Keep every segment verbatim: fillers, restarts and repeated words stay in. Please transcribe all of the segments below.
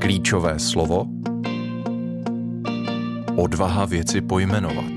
Klíčové slovo odvaha věci pojmenovat.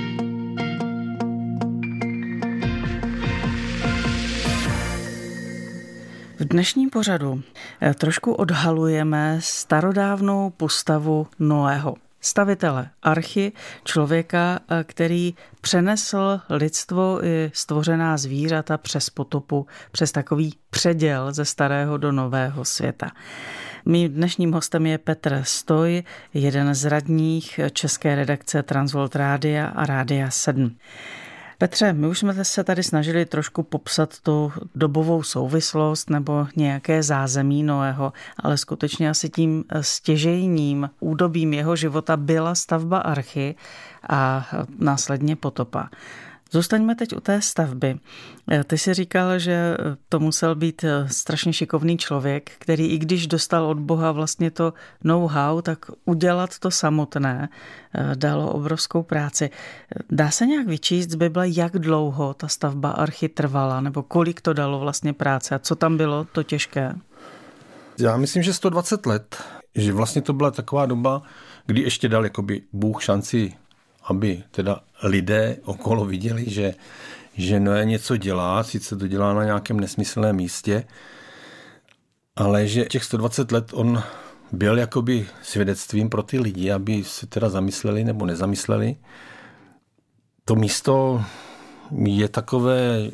V dnešním pořadu trošku odhalujeme starodávnou postavu Noého, stavitele archy, člověka, který přenesl lidstvo i stvořená zvířata přes potopu, přes takový předěl ze starého do nového světa. Mým dnešním hostem je Petr Stoj, jeden z radních české redakce Transworld Rádia a Rádia sedm. Petře, my už jsme se tady snažili trošku popsat tu dobovou souvislost nebo nějaké zázemí Noého, ale skutečně asi tím stěžejním údobím jeho života byla stavba archy a následně potopa. Zůstaňme teď u té stavby. Ty jsi říkal, že to musel být strašně šikovný člověk, který i když dostal od Boha vlastně to know-how, tak udělat to samotné dalo obrovskou práci. Dá se nějak vyčíst z Bible, jak dlouho ta stavba archy trvala, nebo kolik to dalo vlastně práce a co tam bylo to těžké? Já myslím, že sto dvacet let, že vlastně to byla taková doba, kdy ještě dal jakoby Bůh šanci, aby teda lidé okolo viděli, že, že Noé něco dělá, sice to dělá na nějakém nesmyslném místě, ale že těch sto dvacet let on byl jakoby svědectvím pro ty lidi, aby se teda zamysleli nebo nezamysleli. To místo je takové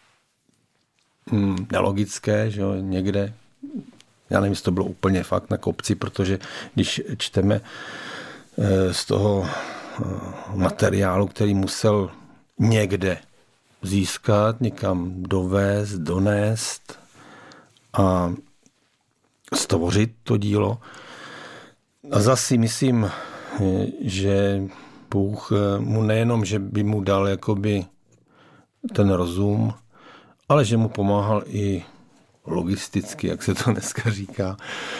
hm, nelogické, že jo, někde, já nevím, jestli to bylo úplně fakt na kopci, protože když čteme e, z toho materiálu, který musel někde získat, někam dovést, donést a stvořit to dílo. A zase myslím, že Bůh mu nejenom, že by mu dal jakoby ten rozum, ale že mu pomáhal i logisticky, jak se to dneska říká,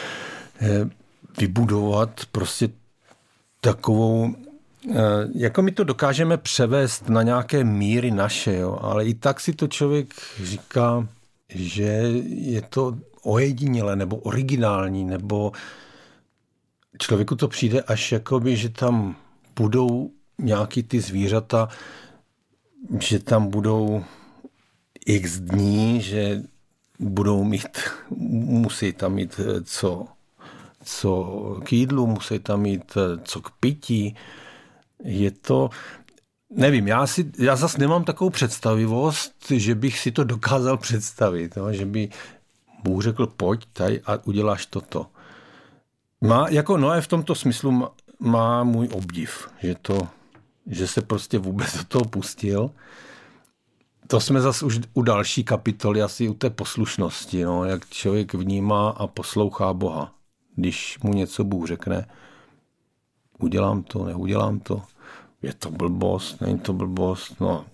vybudovat prostě takovou, jako my to dokážeme převést na nějaké míry naše, jo? Ale i tak si to člověk říká, že je to ojedinělé nebo originální, nebo člověku to přijde až jakoby, že tam budou nějaký ty zvířata, že tam budou x dní, že budou mít, musí tam mít co, co k jídlu, musí tam mít co k pití. Je to, nevím, já, si, já zase nemám takovou představivost, že bych si to dokázal představit, no, že by Bůh řekl, pojď tady a uděláš toto. Má, jako Noé v tomto smyslu má, má můj obdiv, že, to, že se prostě vůbec do toho pustil. To jsme zase už u další kapitoly, asi u té poslušnosti, no, jak člověk vnímá a poslouchá Boha. Když mu něco Bůh řekne, udělám to, neudělám to. Je to blbost, není to blbost, no.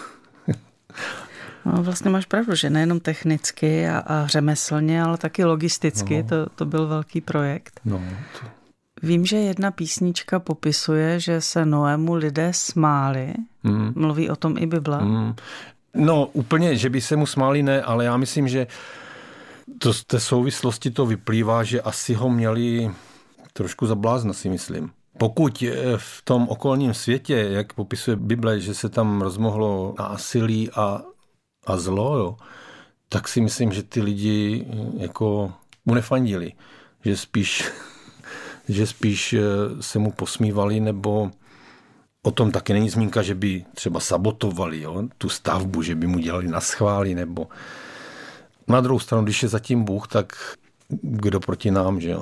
No, vlastně máš pravdu, že nejenom technicky a, a řemeslně, ale taky logisticky, no. to, to byl velký projekt. No, to... Vím, že jedna písnička popisuje, že se Noému lidé smáli. Mm. Mluví o tom i Bible. Mm. No, úplně, že by se mu smáli, ne, ale já myslím, že to z té souvislosti to vyplývá, že asi ho měli trošku za blázna, si myslím. Pokud v tom okolním světě, jak popisuje Bible, že se tam rozmohlo násilí a, a zlo, jo, tak si myslím, že ty lidi jako mu nefandili. Že spíš, že spíš se mu posmívali, nebo o tom taky není zmínka, že by třeba sabotovali, jo, tu stavbu, že by mu dělali naschvály, nebo na druhou stranu, když je zatím Bůh, tak kdo proti nám, že jo?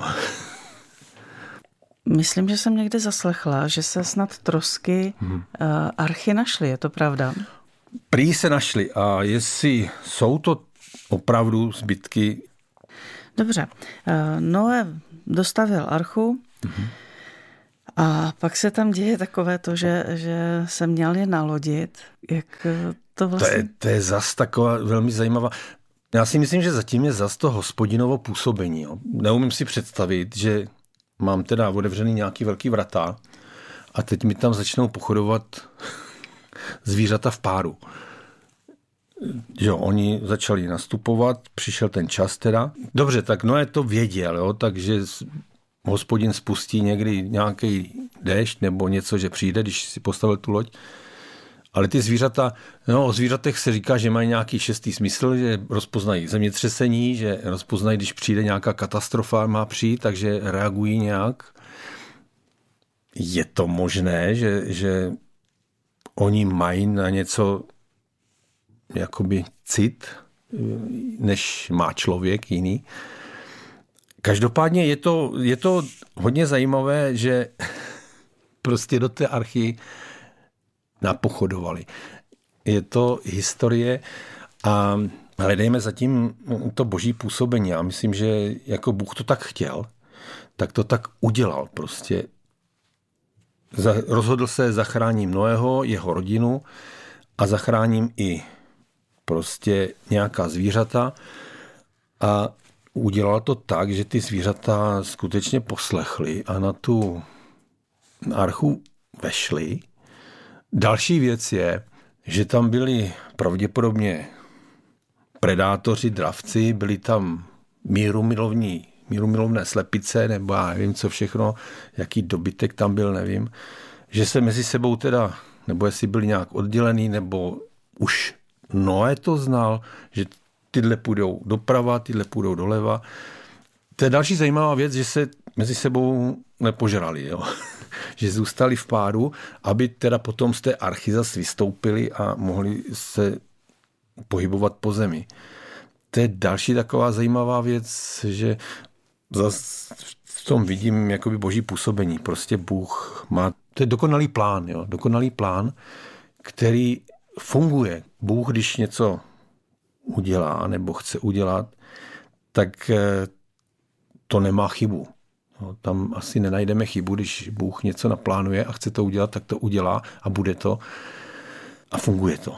Myslím, že jsem někde zaslechla, že se snad trosky hmm. uh, archy našly, je to pravda? Prý se našly a jestli jsou to opravdu zbytky. Dobře, uh, Noé dostavil archu hmm. a pak se tam děje takové to, že, že se měl je nalodit. Jak to vlastně... To je, to je zas taková velmi zajímavá... Já si myslím, že zatím je zas to Hospodinovo působení. Jo. Neumím si představit, že mám teda otevřený nějaký velký vrata a teď mi tam začnou pochodovat zvířata v páru. Jo, oni začali nastupovat, přišel ten čas teda. Dobře, tak Noé to věděl, jo, takže Hospodin spustí někdy nějaký déšť nebo něco, že přijde, když si postavil tu loď. Ale ty zvířata, no o zvířatech se říká, že mají nějaký šestý smysl, že rozpoznají zemětřesení, že rozpoznají, když přijde nějaká katastrofa, má přijít, takže reagují nějak. Je to možné, že, že oni mají na něco jakoby cit, než má člověk jiný. Každopádně je to, je to hodně zajímavé, že prostě do té archy napochodovali. Je to historie a hledejme zatím to boží působení. Já myslím, že jako Bůh to tak chtěl, tak to tak udělal prostě. Rozhodl se, zachráním Noého, jeho rodinu a zachráním i prostě nějaká zvířata a udělal to tak, že ty zvířata skutečně poslechly a na tu archu vešly. Další věc je, že tam byli pravděpodobně predátoři, dravci, byli tam mírumilovní, mírumilovné slepice, nebo já nevím, co všechno, jaký dobytek tam byl, nevím. Že se mezi sebou teda, nebo jestli byli nějak oddělený, nebo už Noé to znal, že tyhle půjdou doprava, tyhle půjdou doleva. To je další zajímavá věc, že se mezi sebou nepožrali, jo. Že zůstali v páru, aby teda potom z té archy zas vystoupili a mohli se pohybovat po zemi. To je další taková zajímavá věc, že zas v tom vidím jakoby boží působení. Prostě Bůh má, to je dokonalý plán, jo, dokonalý plán, který funguje. Bůh, když něco udělá nebo chce udělat, tak to nemá chybu. No, tam asi nenajdeme chybu, když Bůh něco naplánuje a chce to udělat, tak to udělá a bude to a funguje to.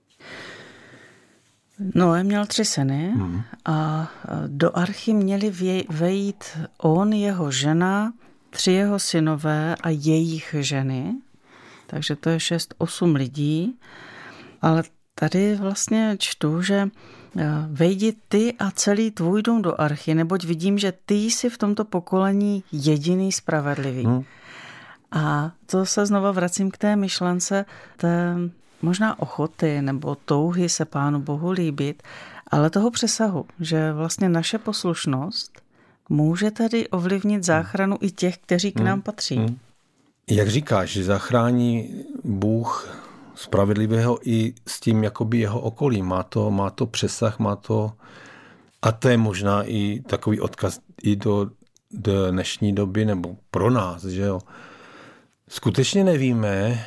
Noé měl tři syny mm. a do archy měli vejít on, jeho žena, tři jeho synové a jejich ženy. Takže to je šest, osm lidí. Ale tady vlastně čtu, že vejdi ty a celý tvůj dům do archy, neboť vidím, že ty jsi v tomto pokolení jediný spravedlivý. Hmm. A to se znova vracím k té myšlence té možná ochoty nebo touhy se Pánu Bohu líbit, ale toho přesahu, že vlastně naše poslušnost může tedy ovlivnit záchranu hmm. i těch, kteří k nám patří. Hmm. Jak říkáš, že zachrání Bůh spravedlivého i s tím jakoby jeho okolí. Má to, má to přesah, má to a to je možná i takový odkaz i do, do dnešní doby nebo pro nás, že jo. Skutečně nevíme,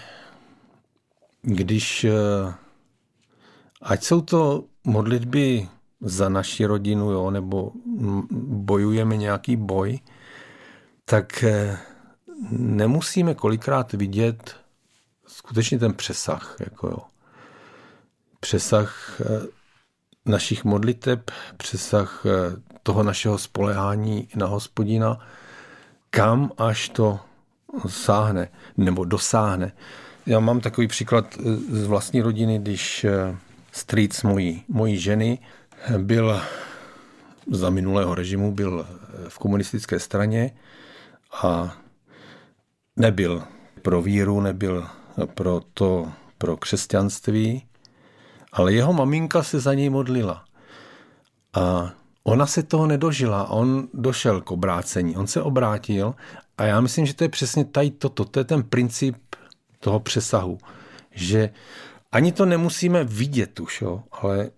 když ať jsou to modlitby za naši rodinu, jo, nebo bojujeme nějaký boj, tak nemusíme kolikrát vidět skutečně ten přesah, jako jo. Přesah našich modliteb, přesah toho našeho spoléhání na Hospodina, kam až to sáhne, nebo dosáhne. Já mám takový příklad z vlastní rodiny, když strýc mojí, mojí ženy byl za minulého režimu, byl v komunistické straně a nebyl pro víru, nebyl pro to, pro křesťanství, ale jeho maminka se za něj modlila. A ona se toho nedožila. On došel k obrácení. On se obrátil a já myslím, že to je přesně tady toto. To je ten princip toho přesahu. Že ani to nemusíme vidět už, jo, ale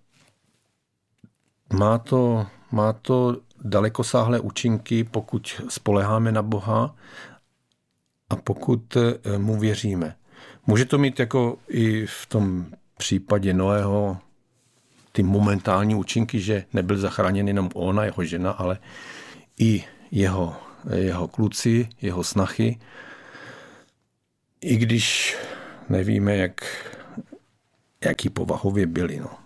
má to, má to dalekosáhlé účinky, pokud spoléháme na Boha a pokud mu věříme. Může to mít jako i v tom případě Noého ty momentální účinky, že nebyl zachráněn jenom on a jeho žena, ale i jeho, jeho kluci, jeho snachy. I když nevíme, jak, jaký povahově byli. No.